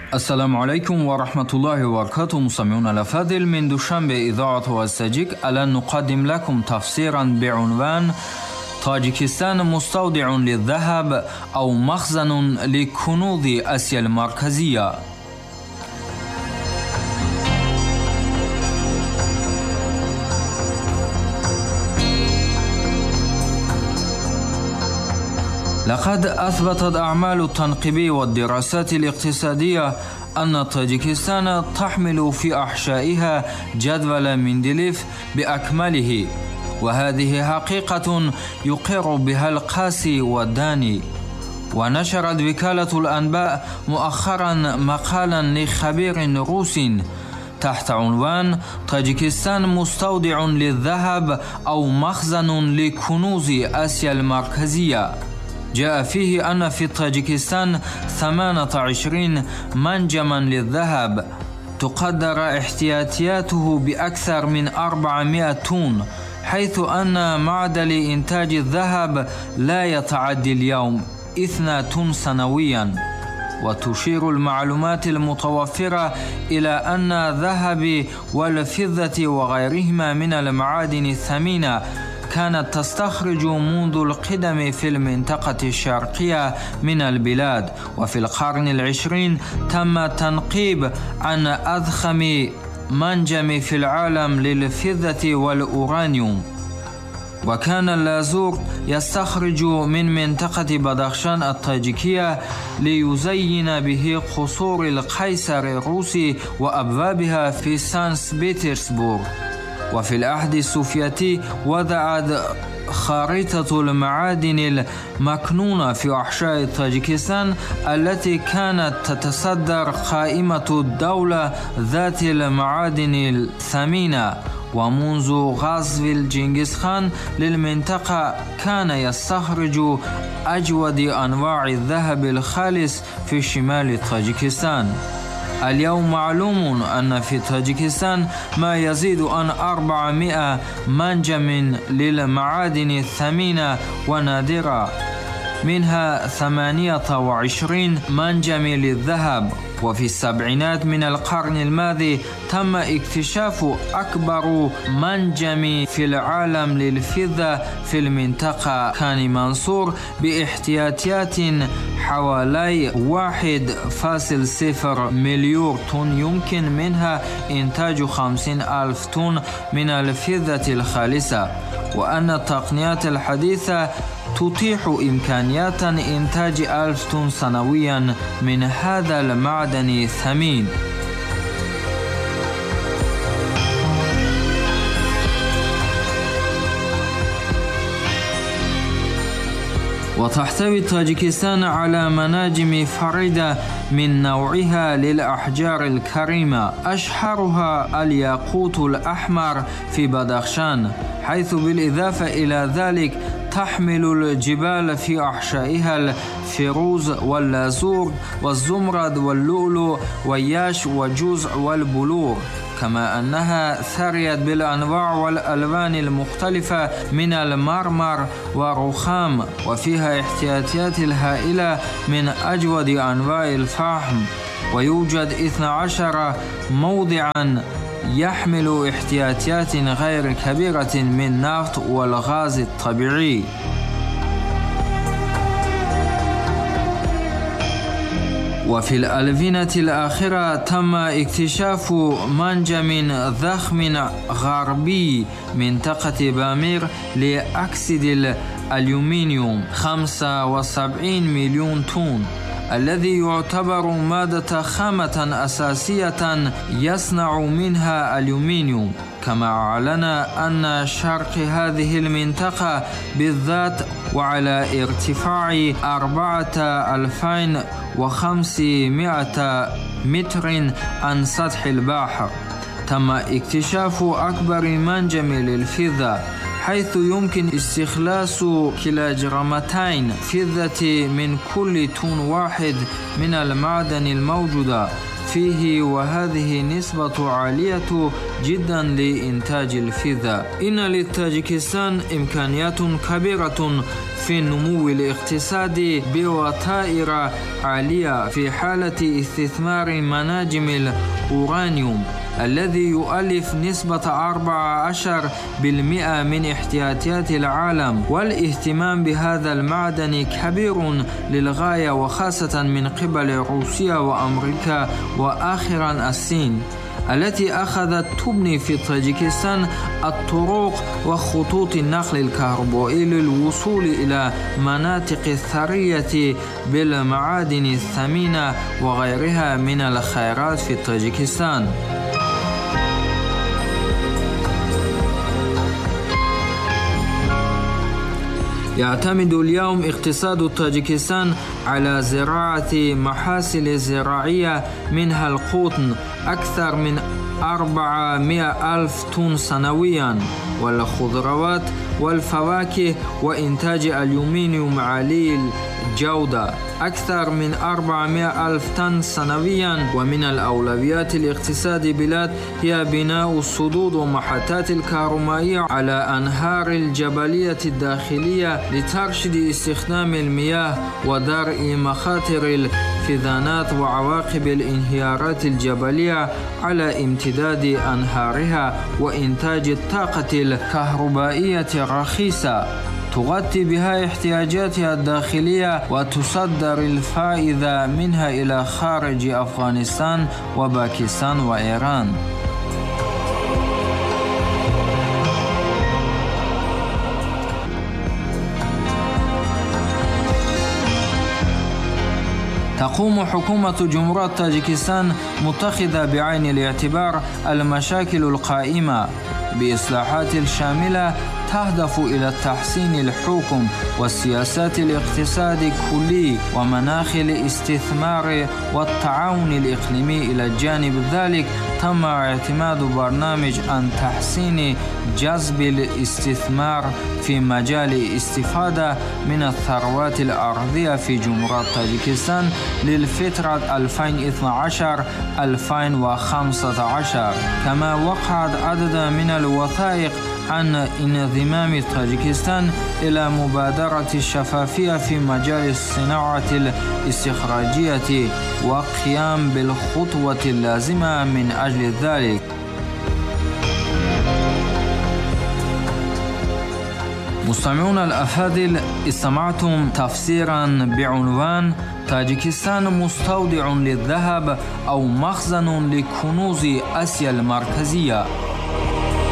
السلام عليكم ورحمة الله وبركاته. مستمعونا الأفاضل، من دوشنبه إذاعة التاجيك الآن نقدم لكم تفسيرا بعنوان طاجيكستان مستودع للذهب أو مخزن لكنوز آسيا المركزية. لقد أثبتت أعمال التنقيب والدراسات الاقتصادية أن طاجيكستان تحمل في أحشائها جدول مندليف بأكمله، وهذه حقيقة يقر بها القاسي والداني. ونشرت وكالة الأنباء مؤخرا مقالا لخبير روسي تحت عنوان طاجيكستان مستودع للذهب أو مخزن لكنوز آسيا المركزية. جاء فيه أن في طاجيكستان 28 منجما للذهب تقدر احتياطياته بأكثر من 400 طن، حيث أن معدل إنتاج الذهب لا يتعدى اليوم 2 طن سنويا. وتشير المعلومات المتوفرة إلى أن الذهب والفضة وغيرهما من المعادن الثمينة كانت تستخرج منذ القدم في المنطقة الشرقية من البلاد، وفي القرن العشرين تم التنقيب عن أضخم منجم في العالم للفضة والأورانيوم. وكان اللازور يستخرج من منطقة بدخشان الطاجيكية ليزين به قصور القيصر الروسي وأبوابها في سانت بطرسبرغ. وفي العهد السوفيتي وضعت خارطة المعادن المكنونة في أحشاء طاجيكستان التي كانت تتصدر قائمة الدولة ذات المعادن الثمينة. ومنذ غزو جنكيز خان للمنطقة كان يستخرج أجود أنواع الذهب الخالص في شمال طاجيكستان. اليوم معلوم أن في طاجيكستان ما يزيد عن 400 منجم للمعادن الثمينة ونادرة، منها 28 منجم للذهب. وفي السبعينات من القرن الماضي تم اكتشاف أكبر منجم في العالم للفضة في المنطقة كان منصور باحتياطيات حوالي 1.0 مليون طن، يمكن منها إنتاج 50,000 طن من الفضة الخالصة. وأن التقنيات الحديثة تتيح إمكانيات إنتاج 1000 طن سنويا من هذا المعدن الثمين. وتحتوي طاجيكستان على مناجم فريدة من نوعها للأحجار الكريمة، أشهرها الياقوت الأحمر في بدخشان، حيث بالإضافة إلى ذلك تحمل الجبال في أحشائها الفيروز واللازور والزمرد واللؤلؤ والياش والجزع والبلور، كما أنها ثريت بالأنواع والألوان المختلفة من المرمر والرخام، وفيها احتياطيات الهائلة من أجود أنواع الفحم. ويوجد 12 موضعا يحمل احتياطيات غير كبيرة من النفط والغاز الطبيعي. وفي الألفينة الأخيرة تم اكتشاف منجم ضخم غربي منطقة بامير لأكسيد الألومنيوم 75 مليون طن، الذي يعتبر مادة خامة أساسية يصنع منها ألومنيوم. كما أعلن أن شرق هذه المنطقة بالذات وعلى ارتفاع 4500 متر عن سطح البحر تم اكتشاف أكبر منجم للفضة، حيث يمكن استخلاص كيلوغرامتين فضة من كل طن واحد من المعدن الموجودة فيه، وهذه نسبة عالية جدا لإنتاج الفضة. إن لطاجيكستان إمكانيات كبيرة في النمو الاقتصادي بوتائر عالية في حالة استثمار مناجم الأورانيوم الذي يؤلف نسبة 14% من احتياطيات العالم. والاهتمام بهذا المعدن كبير للغاية، وخاصة من قبل روسيا وأمريكا وآخرا الصين، التي أخذت تبني في طاجيكستان الطرق وخطوط النقل الكهربائي للوصول إلى مناطق الثرية بالمعادن الثمينة وغيرها من الخيرات في طاجيكستان. يعتمد اليوم اقتصاد طاجيكستان على زراعة محاصيل زراعية منها القطن أكثر من 400,000 طن سنويا، والخضروات والفواكه، وإنتاج الألومنيوم عالي الجودة أكثر من 400,000 طن سنويا. ومن الأولويات الاقتصاد البلاد هي بناء السدود ومحطات الكهربائية على أنهار الجبلية الداخلية لترشيد استخدام المياه ودرء مخاطر الفيضانات وعواقب الانهيارات الجبلية على امتداد أنهارها، وإنتاج الطاقة الكهربائية الرخيصة تغطي بها احتياجاتها الداخلية وتصدر الفائدة منها إلى خارج أفغانستان وباكستان وإيران. تقوم حكومة جمهورية طاجيكستان متخذة بعين الاعتبار المشاكل القائمة بإصلاحات شاملة تهدف إلى تحسين الحكم والسياسات الاقتصاد الكلي ومناخ الاستثمار والتعاون الإقليمي. إلى جانب ذلك تم اعتماد برنامج عن تحسين جذب الاستثمار في مجال الاستفادة من الثروات الأرضية في جمهورية طاجيكستان للفترة 2012-2015. كما وقعت عدد من الوثائق عن انضمام طاجيكستان إلى مبادرة الشفافية في مجال الصناعة الاستخراجية وقيام بالخطوة اللازمة من أجل ذلك. مستمعون الأفاضل، استمعتم تفسيرا بعنوان طاجيكستان مستودع للذهب أو مخزن لكنوز آسيا المركزية.